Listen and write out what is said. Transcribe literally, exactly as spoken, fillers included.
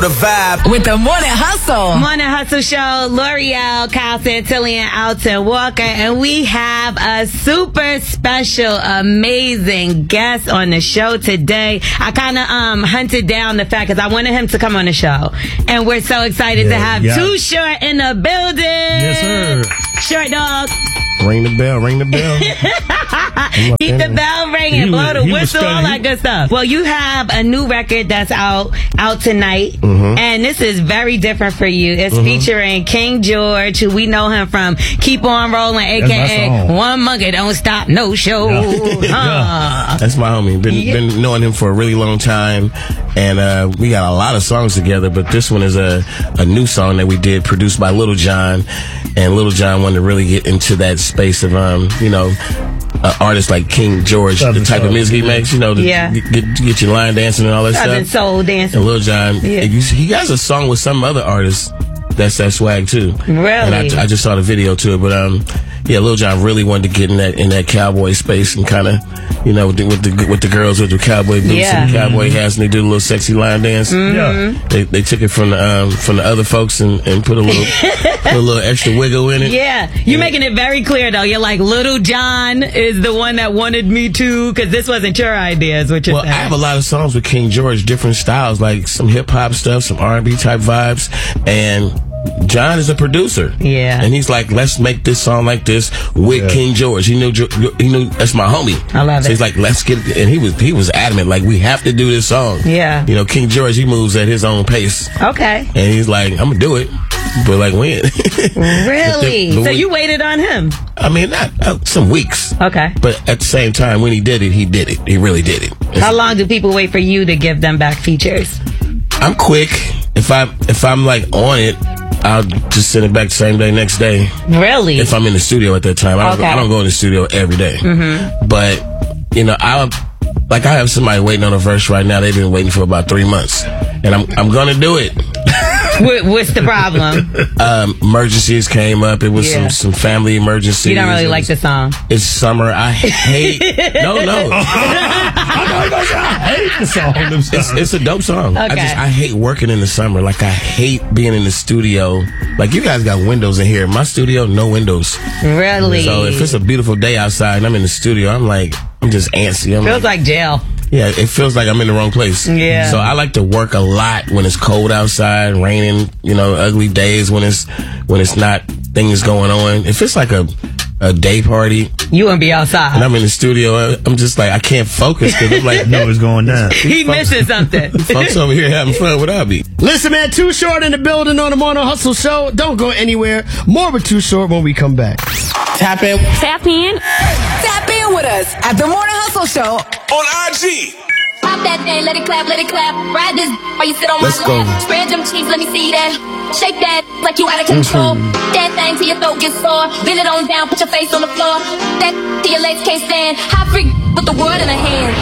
The vibe with the Morning Hustle. Morning Hustle Show, L'Oreal, Kyle Santillan, Alton Walker, and we have a super special, amazing guest on the show today. I kind of um hunted down the fact because I wanted him to come on the show, and we're so excited yeah, to have yeah. Too Short in the building. Yes, sir. Short Dog. Ring the bell, ring the bell. Keep the bell ringing, blow the whistle, all that good stuff. Well, you have a new record that's out out tonight, mm-hmm. and this is very different for you. It's mm-hmm. featuring King George, who we know him from Keep On Rolling, a k a. One Monkey Don't Stop No Show. Yeah. uh. That's my homie. Been yeah. been knowing him for a really long time, and uh, we got a lot of songs together, but this one is a, a new song that we did, produced by Little John, and Little John wanted to really get into that space of, um, you know, uh, artists like King George, Southern the type soul. of music he makes, you know, to yeah. get, get, get your line dancing and all that Southern stuff. soul dancing. And Lil Jon, yeah. he has a song with some other artists that's that swag too. Really? And I, I just saw the video to it, but um, yeah, Lil Jon really wanted to get in that in that cowboy space and kind of, you know, with the, with the with the girls with the cowboy boots yeah. and cowboy hats, and they do a little sexy line dance. Mm-hmm. Yeah, they they took it from the um from the other folks and, and put a little put a little extra wiggle in it. Yeah, you're yeah. making it very clear though. You're like, Little John is the one that wanted me to, because this wasn't your idea, is what you're well, saying. I have a lot of songs with King George, different styles, like some hip hop stuff, some R and B type vibes, and John is a producer. Yeah. And he's like, let's make this song like this with yeah. King George. He knew, he knew that's my homie. I love so it. he's like, let's get it. And he was, he was adamant, like, we have to do this song. Yeah. You know, King George, he moves at his own pace. Okay. And he's like, I'm gonna do it. But like, when? Really? the, the so week, you waited on him? I mean, not uh, some weeks. Okay. But at the same time, when he did it, he did it. He really did it. It's, How long do people wait for you to give them back features? I'm quick. If I if I'm like on it, I'll just send it back the same day, next day. Really? If I'm in the studio at that time. I don't, okay. I don't go in the studio every day. Mm-hmm. But, you know, I'll, like I have somebody waiting on a verse right now. They've been waiting for about three months. And I'm I'm going to do it. what, what's the problem? Um, emergencies came up. It was yeah. some, some family emergencies. You don't really it like was, the song? It's summer. I hate... no, no. I hate the song. It's, it's a dope song. Okay. I just I hate working in the summer. Like, I hate being in the studio. Like, you guys got windows in here. My studio, no windows. Really? So if it's a beautiful day outside and I'm in the studio, I'm like, I'm just antsy. I'm Feels like, like jail. Yeah, it feels like I'm in the wrong place. Yeah. So I like to work a lot when it's cold outside, raining, you know, ugly days when it's when it's not things going on. If it's like a a day party, you wouldn't be outside. And I'm in the studio, I'm just like, I can't focus because I'm like, no, it's going down. He missing something. Folks over here having fun without me. Listen, man, Too Short in the building on the Morning Hustle Show. Don't go anywhere. More with Too Short when we come back. Tap in. Tap in. Tap in with us at the Morning Hustle Show on I G. Pop that thing, let it clap, let it clap. Ride this while you sit on Let's my go. lap. Spread them cheeks, let me see that. Shake that like you out of control. Mm-hmm. That thing till your throat gets sore. Bend it on down, put your face on the floor. That till your legs can't stand. Hot freak with the world in her hand.